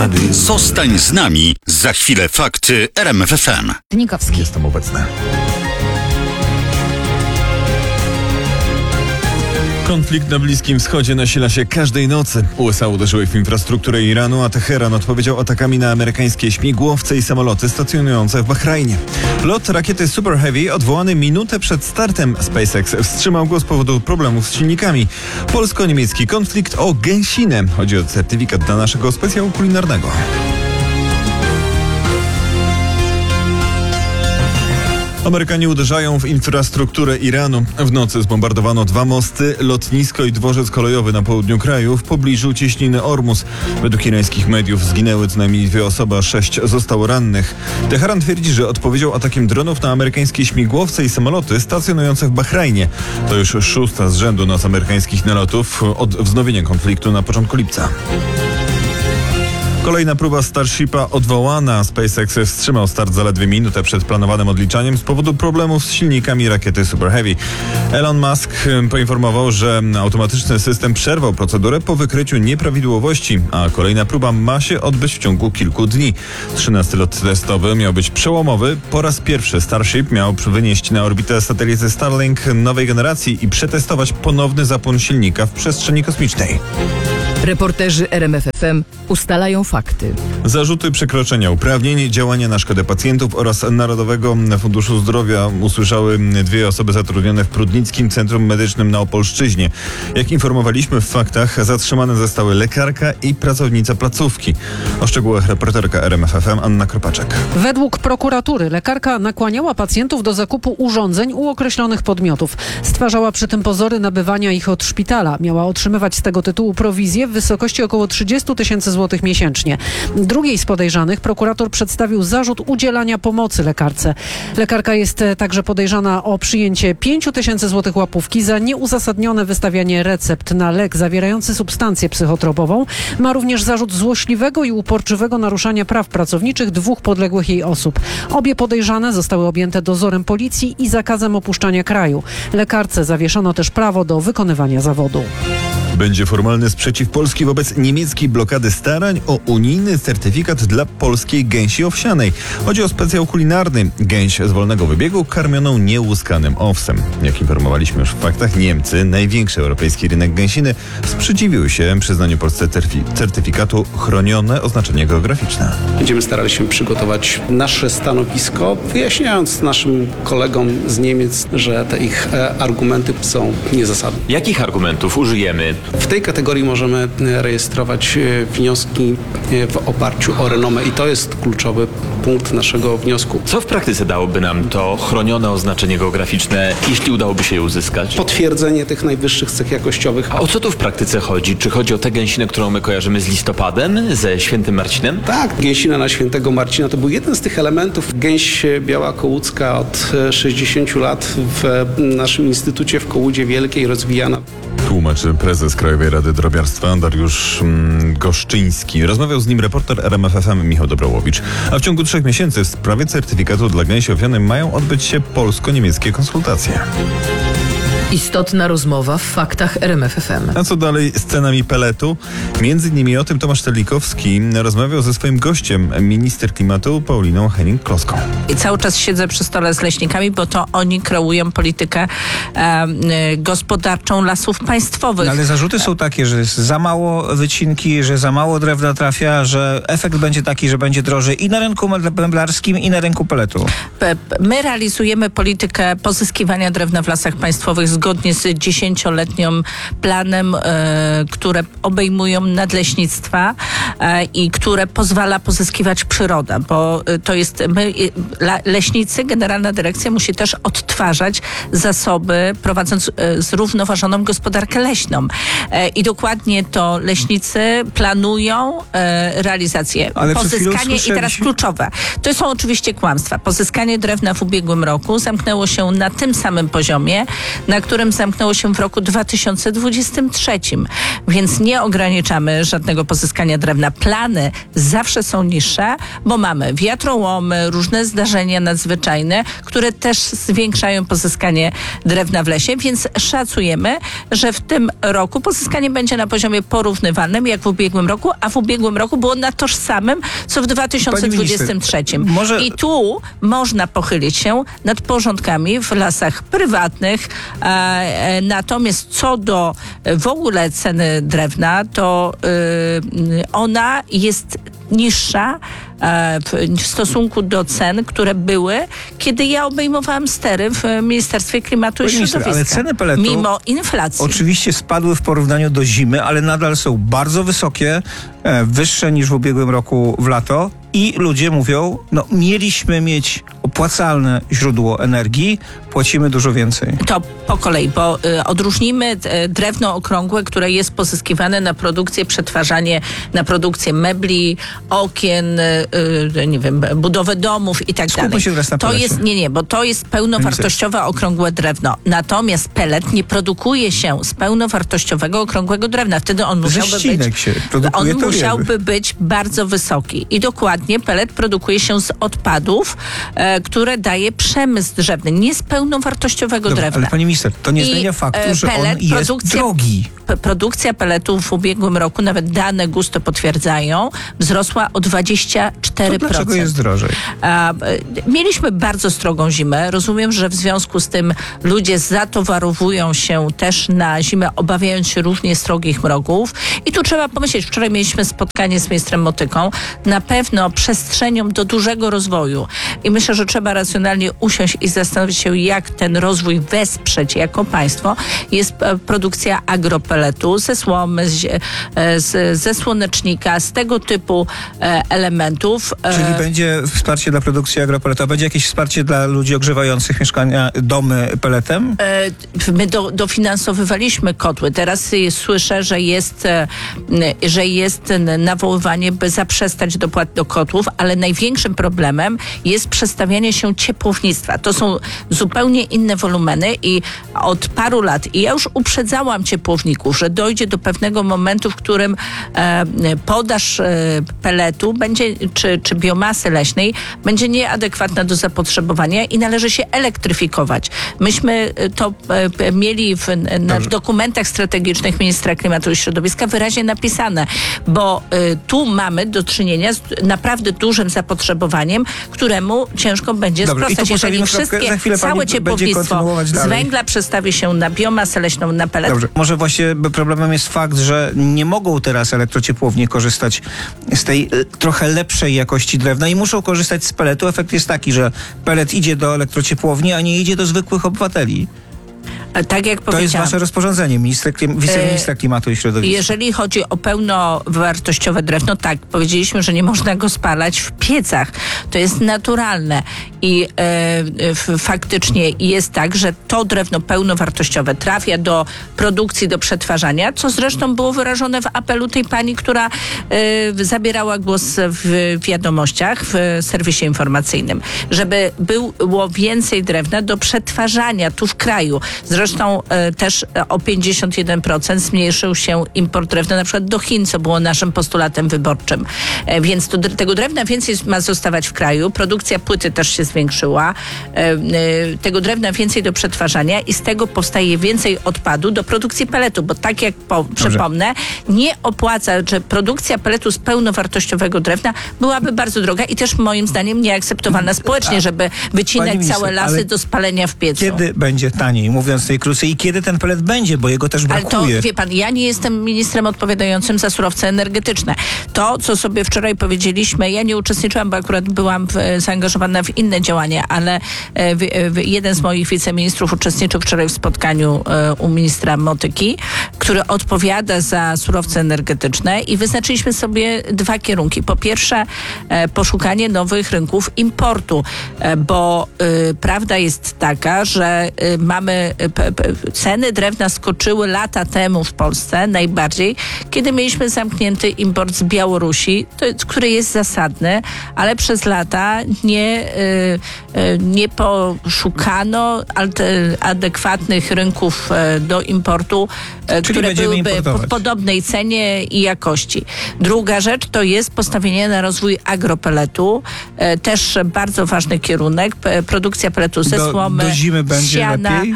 Zostań z nami. Za chwilę fakty RMF FM. Nikowski. Jestem obecny. Konflikt na Bliskim Wschodzie nasila się każdej nocy. USA uderzyły w infrastrukturę Iranu, a Teheran odpowiedział atakami na amerykańskie śmigłowce i samoloty stacjonujące w Bahrajnie. Lot rakiety Super Heavy odwołany minutę przed startem SpaceX wstrzymał go z powodu problemów z silnikami. Polsko-niemiecki konflikt o gęsinę. Chodzi o certyfikat dla naszego specjału kulinarnego. Amerykanie uderzają w infrastrukturę Iranu. W nocy zbombardowano 2 mosty, lotnisko i dworzec kolejowy na południu kraju w pobliżu cieśniny Ormus. Według irańskich mediów zginęły co najmniej 2 osoby, a 6 zostało rannych. Teheran twierdzi, że odpowiedział atakiem dronów na amerykańskie śmigłowce i samoloty stacjonujące w Bahrajnie. To już 6. z rzędu noc amerykańskich nalotów od wznowienia konfliktu na początku lipca. Kolejna próba Starshipa odwołana. SpaceX wstrzymał start zaledwie minutę przed planowanym odliczaniem z powodu problemów z silnikami rakiety Super Heavy. Elon Musk poinformował, że automatyczny system przerwał procedurę po wykryciu nieprawidłowości, a kolejna próba ma się odbyć w ciągu kilku dni. 13. lot testowy miał być przełomowy. Po raz pierwszy Starship miał wynieść na orbitę satelity Starlink nowej generacji i przetestować ponowny zapłon silnika w przestrzeni kosmicznej. Reporterzy RMF FM ustalają fakty. Zarzuty przekroczenia uprawnień, działania na szkodę pacjentów oraz Narodowego Funduszu Zdrowia usłyszały 2 osoby zatrudnione w Prudnickim Centrum Medycznym na Opolszczyźnie. Jak informowaliśmy w faktach, zatrzymane zostały lekarka i pracownica placówki. O szczegółach reporterka RMF FM Anna Kropaczek. Według prokuratury lekarka nakłaniała pacjentów do zakupu urządzeń u określonych podmiotów. Stwarzała przy tym pozory nabywania ich od szpitala. Miała otrzymywać z tego tytułu prowizję w wysokości około 30 000 złotych miesięcznie. Drugiej z podejrzanych prokurator przedstawił zarzut udzielania pomocy lekarce. Lekarka jest także podejrzana o przyjęcie 5 000 złotych łapówki za nieuzasadnione wystawianie recept na lek zawierający substancję psychotropową. Ma również zarzut złośliwego i uporczywego naruszania praw pracowniczych 2 podległych jej osób. Obie podejrzane zostały objęte dozorem policji i zakazem opuszczania kraju. Lekarce zawieszono też prawo do wykonywania zawodu. Będzie formalny sprzeciw Polski wobec niemieckiej blokady starań o unijny certyfikat dla polskiej gęsi owsianej. Chodzi o specjał kulinarny. Gęś z wolnego wybiegu karmioną niełuskanym owsem. Jak informowaliśmy już w faktach, Niemcy, największy europejski rynek gęsiny, sprzeciwiły się przyznaniu Polsce certyfikatu chronione oznaczenie geograficzne. Będziemy starali się przygotować nasze stanowisko, wyjaśniając naszym kolegom z Niemiec, że te ich argumenty są niezasadne. Jakich argumentów użyjemy? W tej kategorii możemy rejestrować wnioski w oparciu o renomę i to jest kluczowy punkt naszego wniosku. Co w praktyce dałoby nam to chronione oznaczenie geograficzne, jeśli udałoby się je uzyskać? Potwierdzenie tych najwyższych cech jakościowych. A o co tu w praktyce chodzi? Czy chodzi o tę gęsinę, którą my kojarzymy z listopadem, ze Świętym Marcinem? Tak, gęsina na Świętego Marcina to był jeden z tych elementów. Gęś biała kołucka od 60 lat w naszym instytucie w Kołudzie Wielkiej rozwijana. Tłumaczy prezes Krajowej Rady Drobiarstwa Dariusz Goszczyński. Rozmawiał z nim reporter RMF FM Michał Dobrołowicz. A w ciągu 3 miesięcy w sprawie certyfikatu dla gęsi owsianej mają odbyć się polsko-niemieckie konsultacje. Istotna rozmowa w faktach RMF FM. A co dalej z cenami peletu? Między innymi o tym Tomasz Telikowski rozmawiał ze swoim gościem, minister klimatu Pauliną Hennig-Kloską. I cały czas siedzę przy stole z leśnikami, bo to oni kreują politykę gospodarczą Lasów Państwowych. Ale zarzuty są takie, że jest za mało wycinki, że za mało drewna trafia, że efekt będzie taki, że będzie drożej i na rynku meblarskim, i na rynku peletu. My realizujemy politykę pozyskiwania drewna w Lasach Państwowych zgodnie z 10-letnim planem, które obejmują nadleśnictwa i które pozwala pozyskiwać przyrodę, bo to jest leśnicy, Generalna Dyrekcja musi też odtwarzać zasoby, prowadząc zrównoważoną gospodarkę leśną. I dokładnie to leśnicy planują realizację. Ale pozyskanie i teraz kluczowe. To są oczywiście kłamstwa. Pozyskanie drewna w ubiegłym roku zamknęło się na tym samym poziomie, na którym zamknęło się w roku 2023. Więc nie ograniczamy żadnego pozyskania drewna. plany zawsze są niższe, bo mamy wiatrołomy, różne zdarzenia nadzwyczajne, które też zwiększają pozyskanie drewna w lesie, więc szacujemy, że w tym roku pozyskanie będzie na poziomie porównywalnym jak w ubiegłym roku, a w ubiegłym roku było na tożsamym, co w 2023. I tu można pochylić się nad porządkami w lasach prywatnych. Natomiast co do w ogóle ceny drewna, to ona jest niższa w stosunku do cen, które były, kiedy ja obejmowałam stery w Ministerstwie Klimatu i Środowiska. Ale ceny peletu mimo inflacji. Oczywiście spadły w porównaniu do zimy, ale nadal są bardzo wysokie, wyższe niż w ubiegłym roku w lato. I ludzie mówią, mieliśmy mieć opłacalne źródło energii, płacimy dużo więcej. To po kolei, bo odróżnimy drewno okrągłe, które jest pozyskiwane na produkcję, przetwarzanie, na produkcję mebli, okien, budowę domów i tak dalej. Skupmy się teraz na pelecie. Bo to jest pełnowartościowe okrągłe drewno. Natomiast pelet nie produkuje się z pełnowartościowego okrągłego drewna. Wtedy on musiałby być bardzo wysoki. I dokładnie pelet produkuje się z odpadów, które daje przemysł drzewny, nie z pełnowartościowego drewna. Ale pani minister, to nie zmienia faktu, że on jest drogi. Produkcja peletu w ubiegłym roku, nawet dane GUS to potwierdzają, wzrosła o 24%. To dlaczego jest drożej? Mieliśmy bardzo strogą zimę. Rozumiem, że w związku z tym ludzie zatowarowują się też na zimę, obawiając się równie strogich mrogów. I tu trzeba pomyśleć, wczoraj mieliśmy spotkanie z ministrem Motyką, na pewno przestrzenią do dużego rozwoju. I myślę, że trzeba racjonalnie usiąść i zastanowić się, jak ten rozwój wesprzeć jako państwo. Jest produkcja agropeletu ze słomy, ze słonecznika, z tego typu elementów. Czyli będzie wsparcie dla produkcji agropeletu, a będzie jakieś wsparcie dla ludzi ogrzewających mieszkania, domy peletem? My dofinansowywaliśmy kotły. Teraz słyszę, że jest nawoływanie, by zaprzestać dopłat do kotłów, ale największym problemem jest przestawianie się ciepłownictwa. To są zupełnie inne wolumeny i od paru lat, i ja już uprzedzałam ciepłowników, że dojdzie do pewnego momentu, w którym podaż peletu będzie, czy biomasy leśnej będzie nieadekwatna do zapotrzebowania i należy się elektryfikować. Myśmy to mieli w dokumentach strategicznych ministra klimatu i środowiska wyraźnie napisane, bo tu mamy do czynienia z naprawdę dużym zapotrzebowaniem, któremu ciężko będzie sprostać. Jeżeli całe ciepłownictwo z węgla przestawi się na biomasę leśną, na pelet. Dobrze. Może właśnie problemem jest fakt, że nie mogą teraz elektrociepłownie korzystać z tej trochę lepszej jakości drewna i muszą korzystać z peletu. Efekt jest taki, że pelet idzie do elektrociepłowni, a nie idzie do zwykłych obywateli. Tak jak powiedziałam. To jest wasze rozporządzenie, wiceministra klimatu i środowiska. Jeżeli chodzi o pełnowartościowe drewno, tak, powiedzieliśmy, że nie można go spalać w piecach. To jest naturalne i faktycznie jest tak, że to drewno pełnowartościowe trafia do produkcji, do przetwarzania, co zresztą było wyrażone w apelu tej pani, która zabierała głos w wiadomościach, w serwisie informacyjnym, żeby było więcej drewna do przetwarzania tu w kraju. Zresztą też o 51% zmniejszył się import drewna na przykład do Chin, co było naszym postulatem wyborczym. Więc tego drewna więcej ma zostawać w kraju. Produkcja płyty też się zwiększyła. Tego drewna więcej do przetwarzania i z tego powstaje więcej odpadu do produkcji peletu, bo tak jak przypomnę, nie opłaca, że produkcja peletu z pełnowartościowego drewna byłaby bardzo droga i też moim zdaniem nieakceptowalna społecznie, żeby wycinać całe lasy do spalenia w piecu. Kiedy będzie taniej, mówiąc najkrócej, i kiedy ten pelet będzie, bo jego też brakuje? Ale to, wie pan, ja nie jestem ministrem odpowiadającym za surowce energetyczne. To, co sobie wczoraj powiedzieliśmy, ja nie uczestniczyłam, bo akurat byłam zaangażowana w inne działania, ale jeden z moich wiceministrów uczestniczył wczoraj w spotkaniu u ministra Motyki, który odpowiada za surowce energetyczne i wyznaczyliśmy sobie dwa kierunki. Po pierwsze, poszukanie nowych rynków importu, bo prawda jest taka, że mamy ceny drewna skoczyły lata temu w Polsce najbardziej, kiedy mieliśmy zamknięty import z Białorusi, który jest zasadny, ale przez lata nie poszukano adekwatnych rynków do importu, które byłyby w podobnej cenie i jakości. Druga rzecz to jest postawienie na rozwój agropeletu, też bardzo ważny kierunek, produkcja peletu ze słomy, do zimy będzie siana. lepiej?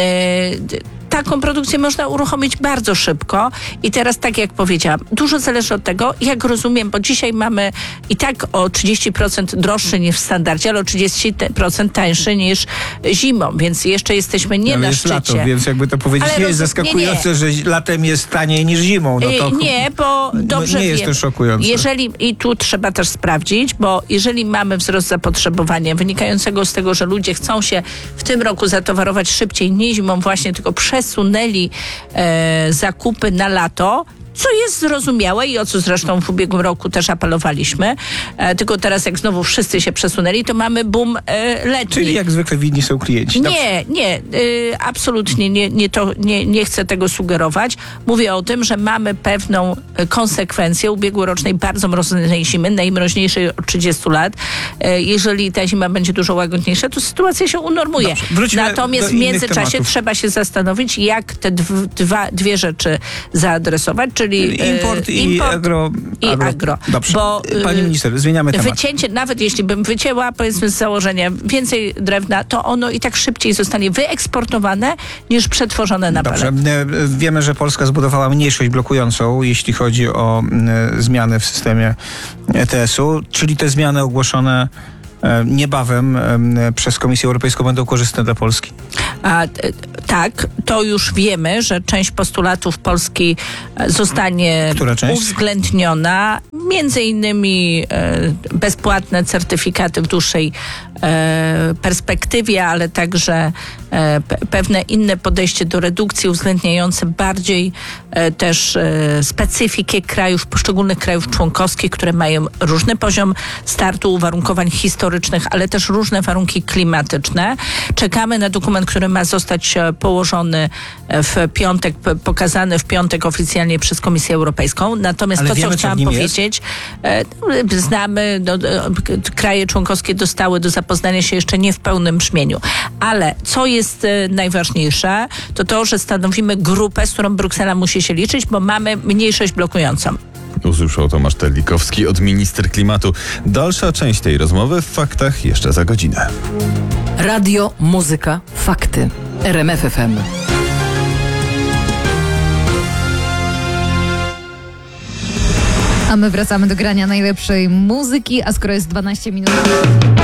Taką produkcję można uruchomić bardzo szybko i teraz, tak jak powiedziałam, dużo zależy od tego, jak rozumiem, bo dzisiaj mamy i tak o 30% droższy niż w standardzie, ale o 30% tańszy niż zimą, więc jeszcze jesteśmy nie na jest szczycie. lato, więc jakby to powiedzieć, Ale nie jest zaskakujące, że latem jest taniej niż zimą. No to nie, bo dobrze nie jest to szokujące. I tu trzeba też sprawdzić, bo jeżeli mamy wzrost zapotrzebowania wynikającego z tego, że ludzie chcą się w tym roku zatowarować szybciej, nie zimą właśnie, tylko przesunęli zakupy na lato, co jest zrozumiałe i o co zresztą w ubiegłym roku też apelowaliśmy. Tylko teraz jak znowu wszyscy się przesunęli, to mamy boom letni. Czyli jak zwykle winni są klienci. Nie, absolutnie nie chcę tego sugerować. Mówię o tym, że mamy pewną konsekwencję ubiegłorocznej bardzo mroźnej zimy, najmroźniejszej od 30 lat. Jeżeli ta zima będzie dużo łagodniejsza, to sytuacja się unormuje. Natomiast w międzyczasie trzeba się zastanowić, jak te dwie rzeczy zaadresować, czyli import i agro. Dobrze. Bo, pani minister, zmieniamy temat. Wycięcie, nawet jeśli bym wycięła, powiedzmy z założenia więcej drewna, to ono i tak szybciej zostanie wyeksportowane niż przetworzone na Dobrze. pelet. Wiemy, że Polska zbudowała mniejszość blokującą, jeśli chodzi o zmiany w systemie ETS-u, czyli te zmiany ogłoszone niebawem przez Komisję Europejską będą korzystne dla Polski. Tak, to już wiemy, że część postulatów Polski zostanie uwzględniona. Między innymi bezpłatne certyfikaty w dłuższej perspektywie, ale także pewne inne podejście do redukcji uwzględniające bardziej też specyfikę krajów, poszczególnych krajów członkowskich, które mają różny poziom startu, uwarunkowań historycznych, ale też różne warunki klimatyczne. Czekamy na dokument, który ma zostać położony w piątek, pokazany w piątek oficjalnie przez Komisję Europejską. Natomiast to, co chciałam powiedzieć, znamy, kraje członkowskie dostały do zapoznania się jeszcze nie w pełnym brzmieniu. Ale co jest najważniejsze, to, że stanowimy grupę, z którą Bruksela musi się liczyć, bo mamy mniejszość blokującą. Usłyszał Tomasz Terlikowski od minister klimatu. Dalsza część tej rozmowy w faktach jeszcze za godzinę. Radio, muzyka, fakty. RMF FM. A my wracamy do grania najlepszej muzyki, a skoro jest 12 minut...